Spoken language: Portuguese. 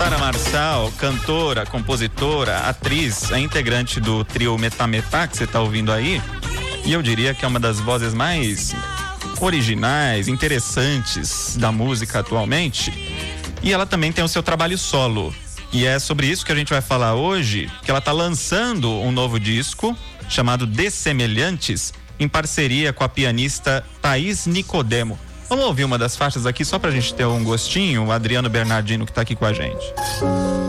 Sara Marçal, cantora, compositora, atriz, é integrante do trio Metá Metá, que você está ouvindo aí. E eu diria que é uma das vozes mais originais, interessantes da música atualmente. E ela também tem o seu trabalho solo. E é sobre isso que a gente vai falar hoje, que ela está lançando um novo disco chamado Dessemelhantes, em parceria com a pianista Thaís Nicodemo. Vamos ouvir uma das faixas aqui só pra gente ter um gostinho, o Adriano Bernardino que tá aqui com a gente.